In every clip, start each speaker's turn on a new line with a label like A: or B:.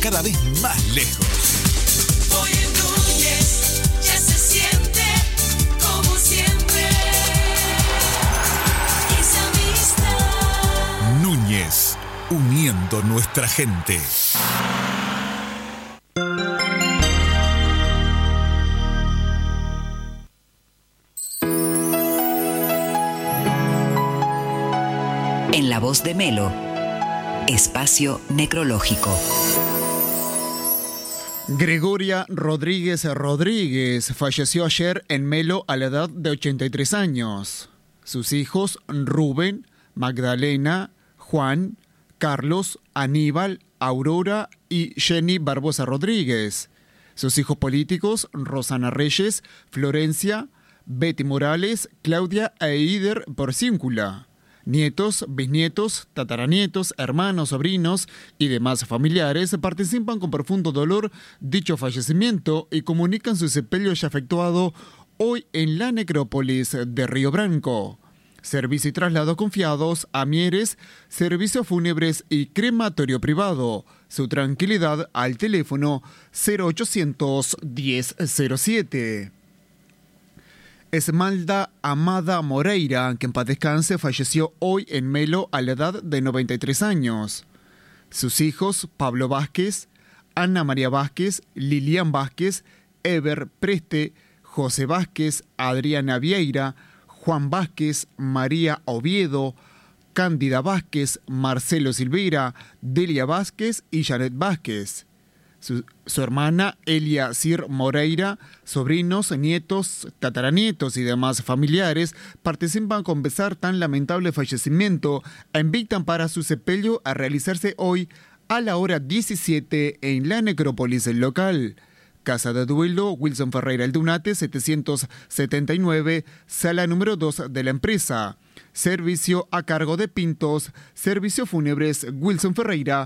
A: cada vez más lejos.
B: Hoy en Núñez ya se siente como siempre. Esa amistad.
A: Núñez, uniendo nuestra gente.
C: En la voz de Melo, espacio necrológico.
D: Gregoria Rodríguez falleció ayer en Melo a la edad de 83 años. Sus hijos Rubén, Magdalena, Juan, Carlos, Aníbal, Aurora y Jenny Barbosa Rodríguez. Sus hijos políticos Rosana Reyes, Florencia, Betty Morales, Claudia e Eider Porcíncula. Nietos, bisnietos, tataranietos, hermanos, sobrinos y demás familiares participan con profundo dolor dicho fallecimiento y comunican su sepelio ya efectuado hoy en la necrópolis de Río Branco. Servicio y traslado confiados a Mieres, servicios fúnebres y crematorio privado. Su tranquilidad al teléfono 0800 1007. Esmalda Amada Moreira, que en paz descanse, falleció hoy en Melo a la edad de 93 años. Sus hijos, Pablo Vázquez, Ana María Vázquez, Lilian Vázquez, Eber Preste, José Vázquez, Adriana Vieira, Juan Vázquez, María Oviedo, Cándida Vázquez, Marcelo Silveira, Delia Vázquez y Janet Vázquez. Su hermana Elia Sir Moreira, sobrinos, nietos, tataranietos y demás familiares participan con pesar tan lamentable fallecimiento e invitan para su sepelio a realizarse hoy a la hora 17 en la necrópolis local. Casa de Duelo, Wilson Ferreira Aldunate, 779, sala número 2 de la empresa. Servicio a cargo de Pintos, Servicios Fúnebres Wilson Ferreira,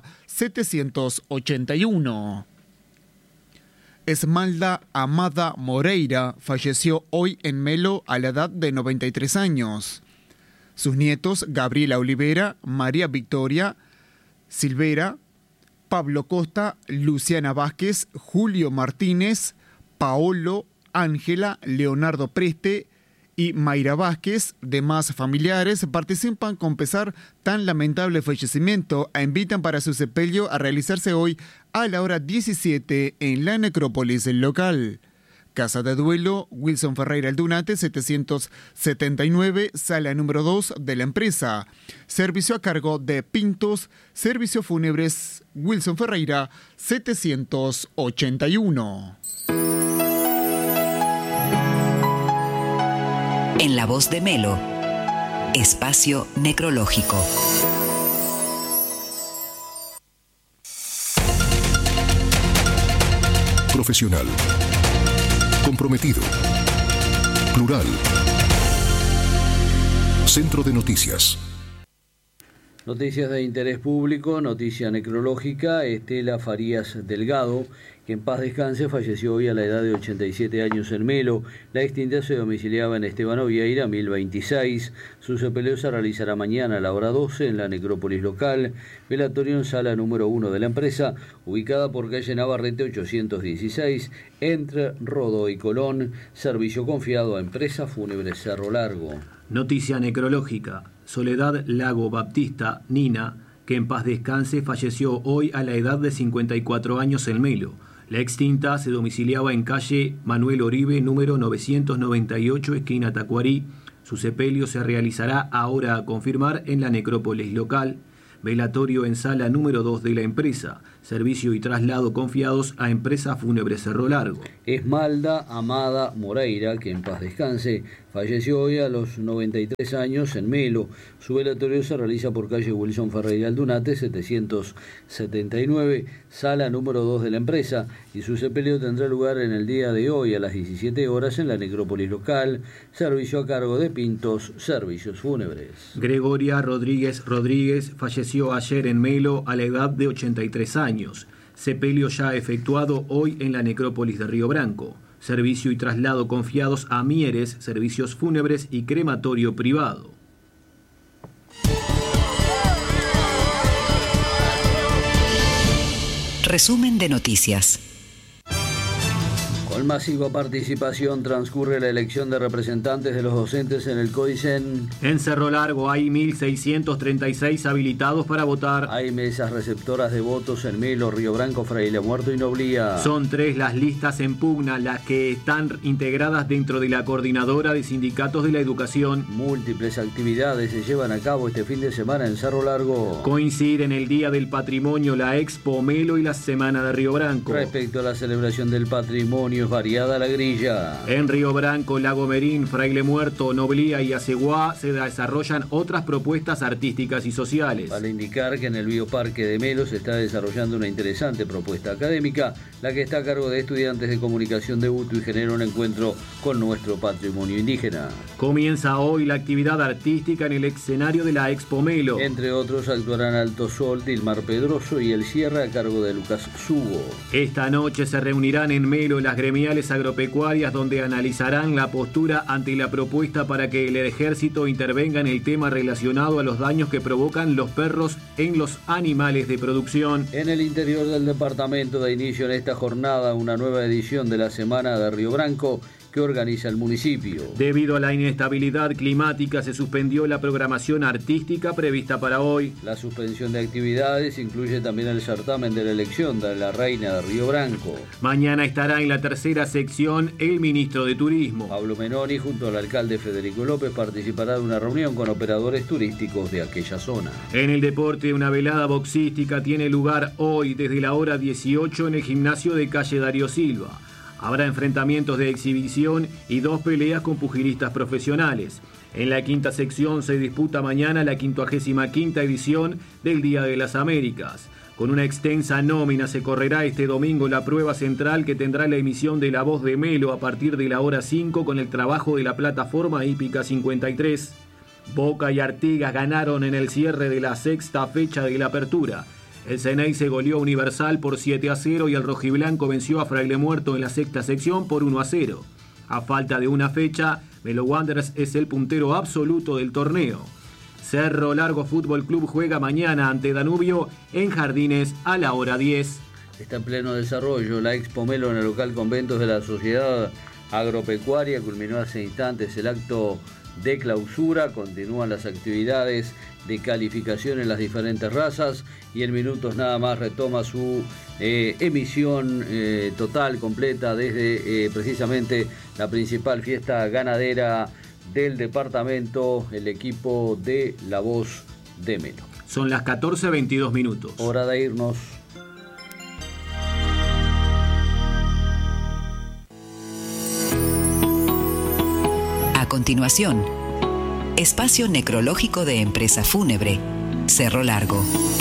D: 781. Esmalda Amada Moreira falleció hoy en Melo a la edad de 93 años. Sus nietos Gabriela Olivera, María Victoria Silvera, Pablo Costa, Luciana Vázquez, Julio Martínez, Paolo, Ángela, Leonardo Preste y Mayra Vázquez, demás familiares, participan con pesar tan lamentable fallecimiento e invitan para su sepelio a realizarse hoy a la hora 17 en la necrópolis local. Casa de Duelo, Wilson Ferreira Aldunate, 779, sala número 2 de la empresa. Servicio a cargo de Pintos, Servicios Fúnebres Wilson Ferreira, 781.
C: En la voz de Melo, espacio necrológico.
E: Profesional. Comprometido. Plural. Centro de Noticias.
F: Noticias de interés público, noticia necrológica. Estela Farías Delgado, que en paz descanse, falleció hoy a la edad de 87 años en Melo. La extinta se domiciliaba en Estebano Vieira, 1026. Su sepelio se realizará mañana a la hora 12 en la necrópolis local. Velatorio en sala número 1 de la empresa, ubicada por calle Navarrete 816, entre Rodó y Colón. Servicio confiado a Empresa Fúnebre Cerro Largo.
G: Noticia necrológica. Soledad Lago Baptista, Nina, que en paz descanse, falleció hoy a la edad de 54 años en Melo. La extinta se domiciliaba en calle Manuel Oribe, número 998, esquina Tacuarí. Su sepelio se realizará ahora a confirmar en la necrópolis local. Velatorio en sala número 2 de la empresa. Servicio y traslado confiados a Empresa Fúnebre Cerro Largo.
F: Esmalda Amada Moreira, que en paz descanse, falleció hoy a los 93 años en Melo. Su velatorio se realiza por calle Wilson Ferreira Aldunate, 779, sala número 2 de la empresa, y su sepelio tendrá lugar en el día de hoy a las 17 horas en la necrópolis local. Servicio a cargo de Pintos, Servicios Fúnebres.
G: Gregoria Rodríguez falleció ayer en Melo a la edad de 83 años. Sepelio ya efectuado hoy en la necrópolis de Río Branco. Servicio y traslado confiados a Mieres, servicios fúnebres y crematorio privado.
C: Resumen de noticias.
F: Con masiva participación transcurre la elección de representantes de los docentes en el CODICEN.
G: En Cerro Largo hay 1.636 habilitados para votar.
F: Hay mesas receptoras de votos en Melo, Río Branco, Fraile Muerto y Noblía.
G: Son 3 las listas en pugna, las que están integradas dentro de la Coordinadora de Sindicatos de la Educación.
F: Múltiples actividades se llevan a cabo este fin de semana en Cerro Largo.
G: Coinciden el Día del Patrimonio, la Expo Melo y la Semana de Río Branco.
F: Respecto a la celebración del patrimonio, es variada la grilla.
G: En Río Branco, Lago Merín, Fraile Muerto, Noblía y Aceguá se desarrollan otras propuestas artísticas y sociales.
F: Vale indicar que en el Bioparque de Melo se está desarrollando una interesante propuesta académica, la que está a cargo de estudiantes de comunicación de UTU y genera un encuentro con nuestro patrimonio indígena.
G: Comienza hoy la actividad artística en el escenario de la Expo Melo.
F: Entre otros actuarán Alto Sol, Dilmar Pedroso y El Cierre a cargo de Lucas Sugo.
G: Esta noche se reunirán en Melo las gremiales agropecuarias, donde analizarán la postura ante la propuesta para que el ejército intervenga en el tema relacionado a los daños que provocan los perros en los animales de producción.
F: En el interior del departamento da inicio en esta jornada una nueva edición de la Semana de Río Branco que organiza el municipio.
G: Debido a la inestabilidad climática se suspendió la programación artística prevista para hoy.
F: La suspensión de actividades incluye también el certamen de la elección de la Reina de Río Branco.
G: Mañana estará en la tercera sección el ministro de Turismo.
F: Pablo Menoni, junto al alcalde Federico López, participará de una reunión con operadores turísticos de aquella zona.
G: En el deporte, una velada boxística tiene lugar hoy desde la hora 18 en el gimnasio de calle Darío Silva. Habrá enfrentamientos de exhibición y 2 peleas con pugilistas profesionales. En la quinta sección se disputa mañana la 55ª edición del Día de las Américas. Con una extensa nómina se correrá este domingo la prueba central que tendrá la emisión de La Voz de Melo a partir de la hora 5 con el trabajo de la plataforma hípica 53. Boca y Artigas ganaron en el cierre de la sexta fecha de la apertura. El Ceneice goleó a Universal por 7-0 y el rojiblanco venció a Fraile Muerto en la sexta sección por 1-0. A falta de una fecha, Melo Wanderers es el puntero absoluto del torneo. Cerro Largo Fútbol Club juega mañana ante Danubio en Jardines a la hora 10.
F: Está en pleno desarrollo la Expo Melo en el local Conventos de la Sociedad Agropecuaria. Culminó hace instantes el acto de clausura. Continúan las actividades de calificación en las diferentes razas y en minutos nada más retoma su emisión total, completa, desde precisamente la principal fiesta ganadera del departamento, el equipo de La Voz de Melo.
G: Son las 14:22 minutos.
F: Hora de irnos.
C: A continuación, espacio necrológico de Empresa Fúnebre, Cerro Largo.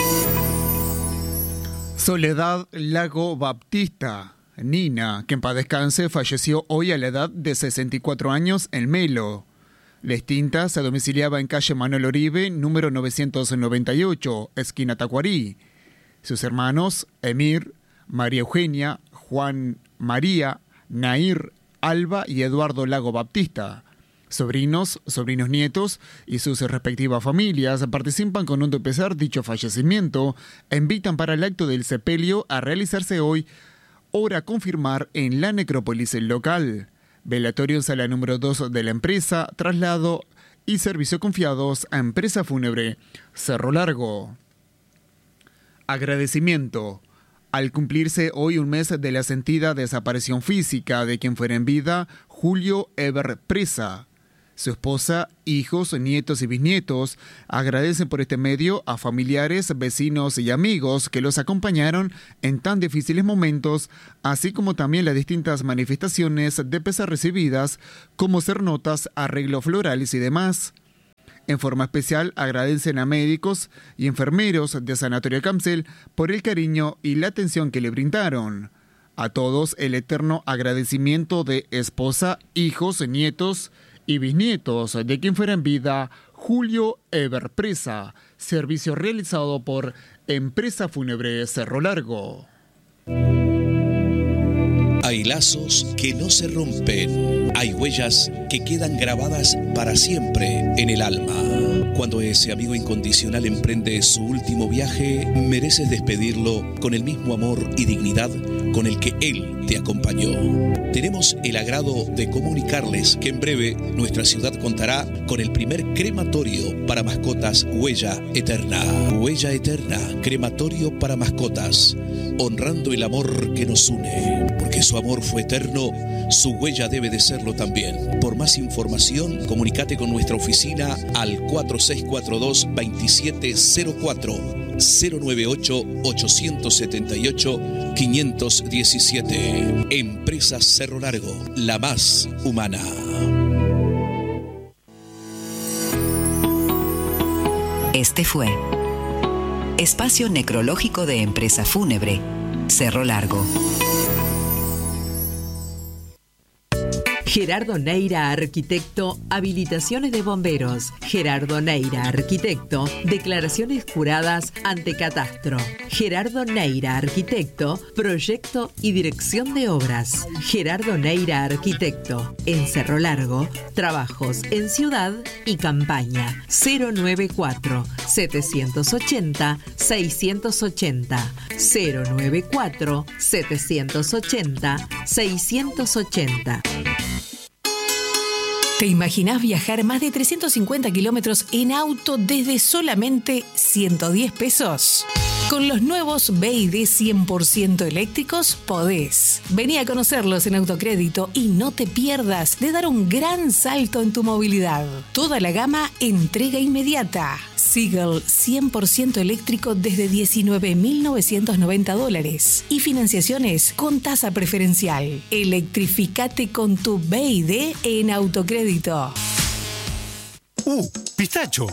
D: Soledad Lago Baptista, Nina, que en paz descanse, falleció hoy a la edad de 64 años en Melo. La extinta se domiciliaba en calle Manuel Oribe, número 998, esquina Tacuarí. Sus hermanos, Emir, María Eugenia, Juan María, Nair, Alba y Eduardo Lago Baptista. Sobrinos nietos y sus respectivas familias participan con hondo pesar dicho fallecimiento e invitan para el acto del sepelio a realizarse hoy, hora a confirmar en la necrópolis local. Velatorio en sala número 2 de la empresa, traslado y servicio confiados a Empresa Fúnebre Cerro Largo. Agradecimiento. Al cumplirse hoy un mes de la sentida desaparición física de quien fuera en vida, Julio Eber Presa. Su esposa, hijos, nietos y bisnietos agradecen por este medio a familiares, vecinos y amigos que los acompañaron en tan difíciles momentos, así como también las distintas manifestaciones de pesar recibidas, como sernotas, arreglos florales y demás. En forma especial agradecen a médicos y enfermeros de Sanatorio Camsel por el cariño y la atención que le brindaron. A todos el eterno agradecimiento de esposa, hijos, nietos y bisnietos de quien fuera en vida, Julio Eber Presa. Servicio realizado por Empresa Fúnebre Cerro Largo.
A: Hay lazos que no se rompen. Hay huellas que quedan grabadas para siempre en el alma. Cuando ese amigo incondicional emprende su último viaje, mereces despedirlo con el mismo amor y dignidad con el que él te acompañó. Tenemos el agrado de comunicarles que en breve nuestra ciudad contará con el primer crematorio para mascotas Huella Eterna. Huella Eterna, crematorio para mascotas, honrando el amor que nos une. Porque su amor fue eterno, su huella debe de serlo también. Por más información, comunícate con nuestra oficina al 4642-2704. 098-878-517. Empresa Cerro Largo, la más humana.
C: Este fue Espacio Necrológico de Empresa Fúnebre, Cerro Largo.
H: Gerardo Neira, arquitecto, habilitaciones de bomberos. Gerardo Neira, arquitecto, declaraciones juradas ante catastro. Gerardo Neira, arquitecto, proyecto y dirección de obras. Gerardo Neira, arquitecto, en Cerro Largo, trabajos en ciudad y campaña. 094-780-680. 094-780-680.
I: ¿Te imaginás viajar más de 350 kilómetros en auto desde solamente 110 pesos? Con los nuevos BYD 100% eléctricos podés. Vení a conocerlos en Autocrédito y no te pierdas de dar un gran salto en tu movilidad. Toda la gama entrega inmediata. Seagull 100% eléctrico desde $19.990 y financiaciones con tasa preferencial. Electrificate con tu BYD en Autocrédito.
J: Pistacho.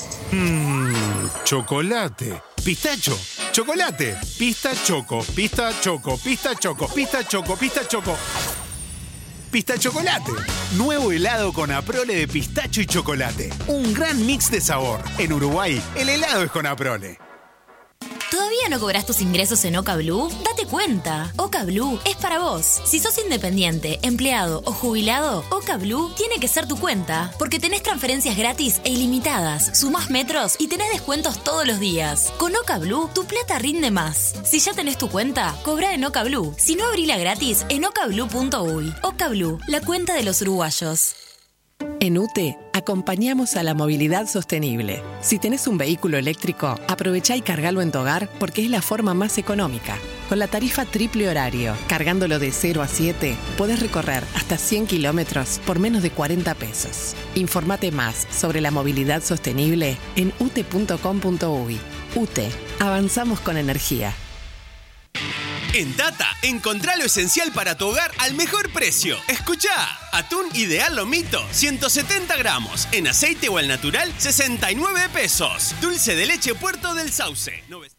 J: Chocolate. Pistacho. Chocolate. Pista choco. Pista choco. Pista choco. Pista choco. Pista choco. Pista Chocolate. Nuevo helado con Aprole de pistacho y chocolate. Un gran mix de sabor. En Uruguay, el helado es con Aprole.
K: ¿Todavía no cobras tus ingresos en Oca Blue? Date cuenta. Oca Blue es para vos. Si sos independiente, empleado o jubilado, Oca Blue tiene que ser tu cuenta. Porque tenés transferencias gratis e ilimitadas, sumás metros y tenés descuentos todos los días. Con Oca Blue, tu plata rinde más. Si ya tenés tu cuenta, cobrá en Oca Blue. Si no, abrila gratis en ocablue.uy. Oca Blue, la cuenta de los uruguayos.
L: En UTE acompañamos a la movilidad sostenible. Si tenés un vehículo eléctrico, aprovechá y cargalo en tu hogar porque es la forma más económica. Con la tarifa triple horario, cargándolo de 0 a 7, podés recorrer hasta 100 kilómetros por menos de 40 pesos. Informate más sobre la movilidad sostenible en ute.com.uy. UTE, avanzamos con energía.
M: En Tata, encontrá lo esencial para tu hogar al mejor precio. Escuchá, atún ideal lomito, 170 gramos. En aceite o al natural, 69 pesos. Dulce de leche Puerto del Sauce.